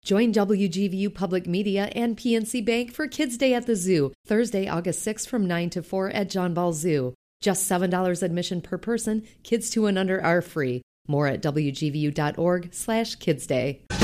Join WGVU Public Media and PNC Bank for Kids Day at the Zoo, Thursday, August 6th from 9 to 4 at John Ball Zoo. Just $7 admission per person. Kids 2 and under are free. More at WGVU.org/kidsday.